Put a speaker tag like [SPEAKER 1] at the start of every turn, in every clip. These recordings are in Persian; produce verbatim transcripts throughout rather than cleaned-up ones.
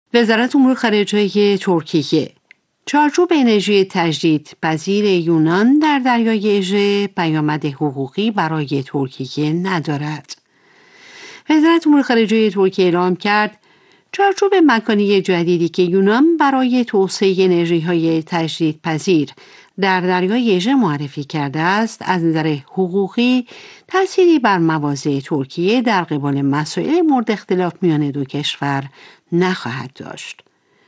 [SPEAKER 1] وزارت امور خارجه ترکیه چارچوب انرژی تجدیدپذیر یونان در دریای اژه پیامد حقوقی برای ترکیه ندارد. وزارت امور خارجه ترکیه اعلام کرد چارچوب مکانی جدیدی که یونان برای توسعه انرژی‌های تجدیدپذیر در دریای اژه معرفی کرده است از نظر حقوقی تأثیری بر مواضع ترکیه در قبال مسائل مورد اختلاف میان دو کشور نخواهد داشت.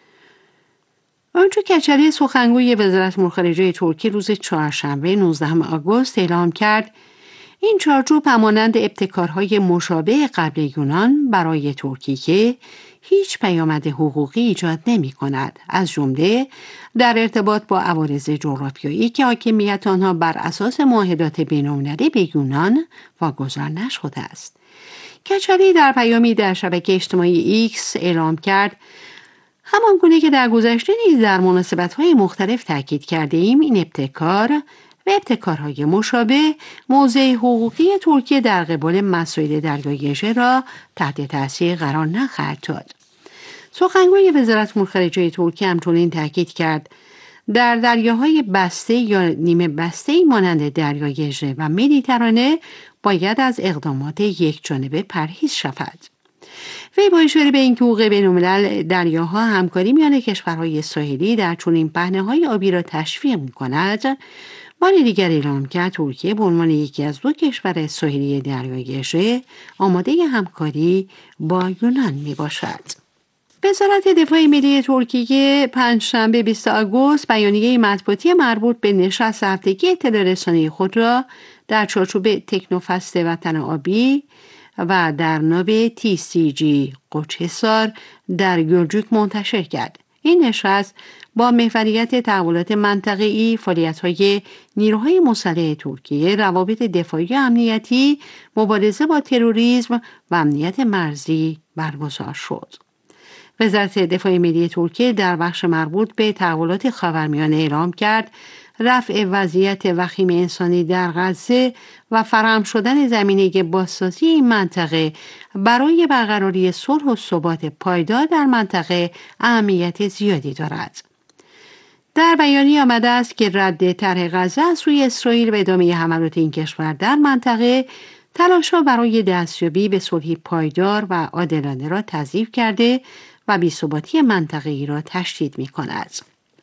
[SPEAKER 1] آنچه کچلی سخنگوی وزارت امور خارجه ترکیه روز چهارشنبه نوزدهم آگوست اعلام کرد این چارچوب همانند ابتکارهای مشابه قبل یونان برای ترکیه هیچ پیامد حقوقی ایجاد نمی کند، از جمله در ارتباط با عوارض جغرافیایی که حاکمیت آنها بر اساس معاهدات بین‌المللی به یونان واگذار نشده است. کچلی در پیامی در شبکه اجتماعی ایکس اعلام کرد همان گونه که در گذشته نیز در مناسبت‌های مختلف تاکید کرده ایم این ابتکار و ابتکارهای مشابه موضع حقوقی ترکیه در قبال مسائل دریایی اژه را تحت تاثیر قرار نخواهد داد. سخنگوی وزارت امور خارجه ترکیه همچنین تاکید کرد در دریاهای بسته یا نیمه بسته مانند دریای اژه و مدیترانه باید از اقدامات یکجانبه پرهیز شود. وی با اشاره به اینکه حقوق بین‌الملل دریاها همکاری میان کشورهای ساحلی در چنین پهنه‌های آبی را تشویق می‌کند، بار دیگر اعلام کرد ترکیه به عنوان یکی از دو کشور ساحلی دریای اژه آماده همکاری با یونان میباشد. وزارت دفاع ملی ترکیه پنجشنبه بیست آگوست بیانیه مطبوعاتی مربوط به نشست هفتگی اطلاع رسانی خود را در چارچوب تکنوفست وطن آبی و در ناو تی سی جی قوچه‌سار در گلجیک منتشر کرد. این نشست با محوریت تحولات منطقه‌ای، فعالیت‌های نیروهای مسلح ترکیه، روابط دفاعی و امنیتی، مبارزه با تروریسم و امنیت مرزی برگزار شد. وزارت دفاع ملی ترکیه در بخش مربوط به تحولات خاورمیانه اعلام کرد رفع وضعیت وخیم انسانی در غزه و فراهم شدن زمینه بازسازی این منطقه برای برقراری صلح و ثبات پایدار در منطقه اهمیت زیادی دارد. در بیانیه آمده است که رد طرح غزه از سوی اسرائیل به ادامه حملات این کشور در منطقه تلاش‌ها برای دستیابی به صلحی پایدار و عادلانه را تضعیف کرده و بی‌ثباتی منطقه‌ای را تشدید می‌کند.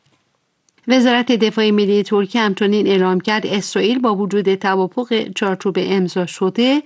[SPEAKER 1] وزارت دفاع ملی ترکیه همچنین اعلام کرد اسرائیل با وجود توافق چارچوب امضا شده